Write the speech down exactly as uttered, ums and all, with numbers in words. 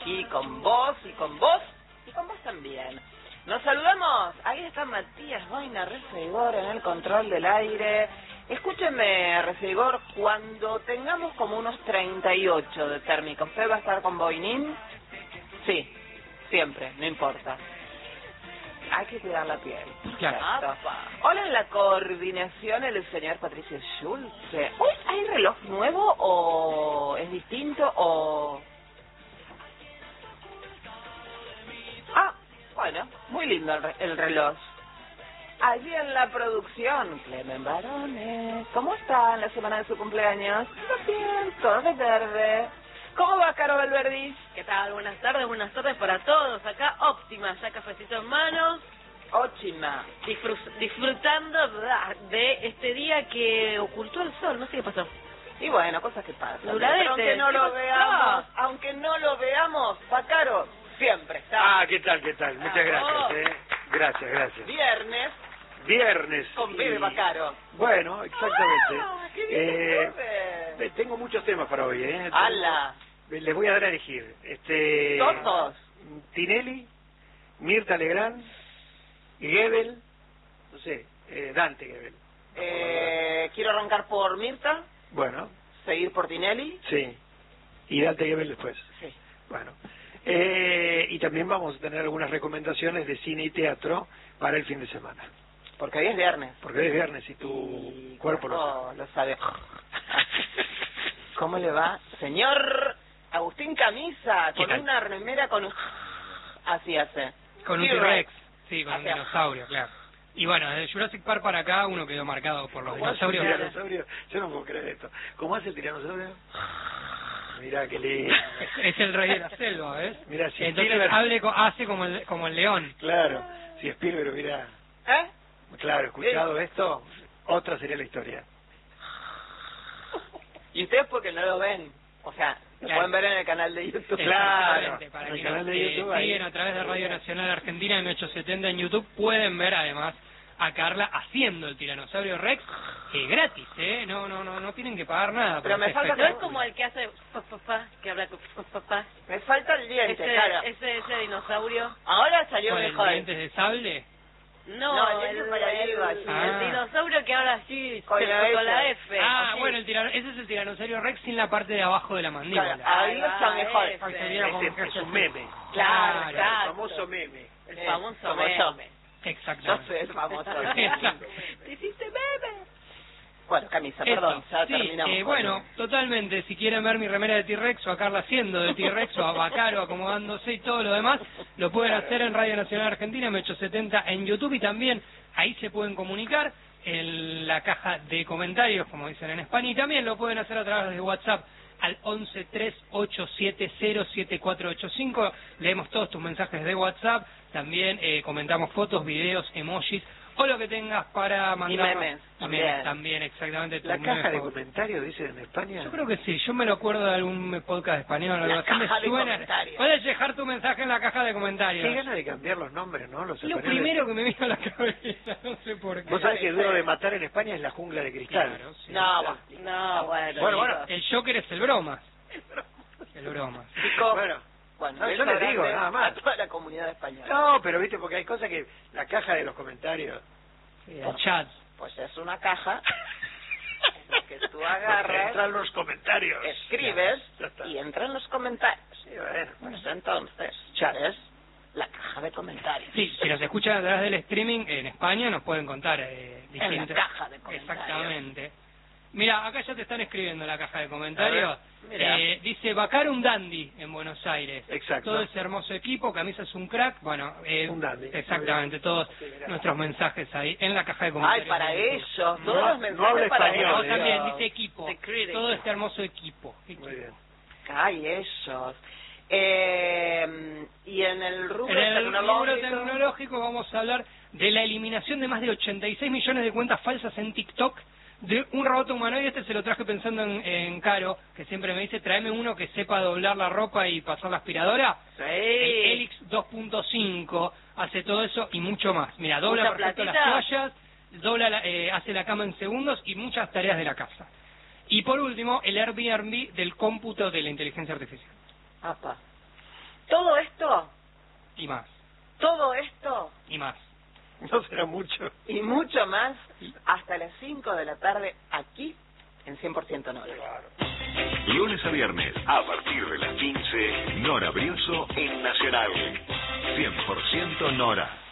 aquí con vos y con vos y con vos también. Nos saludamos. Ahí está Matías Boina, Recibor en el control del aire. Escúcheme, Recibor, cuando tengamos como unos treinta y ocho de térmica, ¿usted va a estar con Boinín? Sí, siempre, no importa. Hay que cuidar la piel. Claro. Hola, en la coordinación el señor Patricio Schulze. ¿Hoy hay reloj nuevo o es distinto o...? Ah, bueno, muy lindo el, re el reloj. Allí en la producción, Clemen Barones. ¿Cómo está en la semana de su cumpleaños? Todo bien, todo de verde. ¿Cómo va, Caro Valverdis? ¿Qué tal? Buenas tardes, buenas tardes para todos. Acá óptima, ya cafecito en mano. Óptima. Disfrut disfrutando de este día que ocultó el sol, no sé qué pasó. Y bueno, cosas que pasan. Pero aunque no lo veamos, aunque no lo veamos, Pacaro siempre está. Ah, ¿qué tal, qué tal? Muchas Ah, gracias, oh. eh. Gracias, gracias. Viernes. Viernes. Con Bebe y... Bacaro. Bueno, exactamente. Ah, qué bien, eh, tengo muchos temas para hoy, ¿eh? ¡Hala! Les voy a dar a elegir. Este, ¿Todos? Tinelli, Mirta Legrand, Gebel, no sé, eh, Dante Gebel. Eh, quiero arrancar por Mirta. Bueno. Seguir por Tinelli. Sí. Y Dante Gebel después. Sí. Bueno. Eh, y también vamos a tener algunas recomendaciones de cine y teatro para el fin de semana. Porque hoy es viernes. Porque hoy es viernes y tu y cuerpo lo sabe. lo sabe. ¿Cómo le va? Señor Agustín Camisa, con una remera con... Así hace. Con un T-Rex, sí, con un dinosaurio, claro. Y bueno, desde Jurassic Park para acá uno quedó marcado por los dinosaurios. El tiranosaurio? Yo no puedo creer esto. ¿Cómo hace el tiranosaurio? Mirá qué lindo. Es el rey de la selva, ¿ves? Mirá, si Entonces Spielberg... hable, hace como el, como el león. Claro, si Spielberg hubiera... ¿Eh? Claro, escuchado ¿Eh? esto, otra sería la historia. Y ustedes porque no lo ven, o sea, lo claro. pueden ver en el canal de YouTube. Claro, para el que canal nos de YouTube eh, ahí. siguen a través de Radio Nacional Argentina en ochocientos setenta en YouTube, pueden ver además a Carla haciendo el tiranosaurio Rex, eh, gratis, ¿eh? No, no, no, no tienen que pagar nada. Pero me falta... No es como el que hace papá, que habla con papá. Me falta el diente, ese, claro. Ese, ese dinosaurio. Ahora salió ¿Con mejor. dientes de sable? No, No, el el, diente para arriba, el, sí. Ah. el dinosaurio que habla así, Con con, la con la F. F. Ah, así. bueno, el tirano, ese es el tiranosaurio Rex sin la parte de abajo de la mandíbula. Claro, ahí Ahí está va, mejor. ese. Ahí sería como Ese que es un meme. Claro, El exacto. famoso meme. El Eh, famoso como meme. yo. Yo Exactamente. soy el famoso. Exacto. Te hiciste meme. Bueno, Camisa, Esto, perdón, ya sí, terminamos. eh, con- bueno, totalmente, si quieren ver mi remera de T-Rex o a Carla haciendo de T-Rex o a Bacaro acomodándose y todo lo demás, lo pueden hacer en Radio Nacional Argentina, M ochocientos setenta en YouTube y también ahí se pueden comunicar en la caja de comentarios, como dicen en España, y también lo pueden hacer a través de WhatsApp al once tres ocho siete cero siete cuatro ocho cinco. Leemos todos tus mensajes de WhatsApp, también eh, comentamos fotos, videos, emojis o lo que tengas para mandar. Y memes, Y también. memes también, exactamente. La tus caja memes de favoritos. comentarios, dicen en España. Yo creo que sí, yo me lo acuerdo de algún podcast español o algo La así, me caja de suena. comentarios. Puedes dejar tu mensaje en la caja de Qué comentarios. ganas de cambiar los nombres, ¿no? Los Lo españoles. primero que me vino a la cabeza, no sé por qué. Vos sabés que duro de matar en España es la jungla de cristal. Claro, sí. No, va- no, bueno. Bueno, bueno. El Joker es el bromas. El bromas. Chicos, Bueno, bueno, no, yo beso les digo, grande nada más. a toda la comunidad española. no, pero viste, porque hay cosas que la caja de los comentarios. Sí, el chat. Pues es una caja en la que tú Porque agarras, entran los comentarios. escribes Ya está. y entran los comentarios. Sí, bueno. Pues entonces, chat es la caja de comentarios. Sí, si nos escuchan a través del streaming en España nos pueden contar eh, En la distintas... caja de comentarios. Exactamente. Mira, acá ya te están escribiendo en la caja de comentarios. A ver, mira. Eh, dice Bacaro un dandy en Buenos Aires. Exacto. Todo ese hermoso equipo, Camisa es un crack. Bueno, eh, Un dandy. exactamente, todos Sí, mirá. nuestros mensajes ahí en la caja de Ay, comentarios. para de YouTube. ellos, No, todos los no mensajes habla para español, No, ellos. eh. también dice equipo. The critic. Todo este hermoso equipo. Muy bien. Ay, ellos. Eh, y en el rubro En el rubro tecnológico, tecnológico vamos a hablar de la eliminación de más de ochenta y seis millones de cuentas falsas en TikTok de un robot humanoide. Este se lo traje pensando en, en Caro, que siempre me dice, tráeme uno que sepa doblar la ropa y pasar la aspiradora. Sí. El Helix dos punto cinco hace todo eso y mucho más. Mira, dobla ¿Mucha perfecto las platita? toallas, dobla la- eh, hace la cama en segundos y muchas tareas de la casa. Y por último, el Airbnb del cómputo de la inteligencia artificial. Apa. Todo esto, Y más. todo esto Y más. No será mucho. y mucho más hasta las cinco de la tarde aquí en cien por ciento Nora. Lunes a viernes, a partir de las quince, Nora Brioso en Nacional. cien por ciento Nora.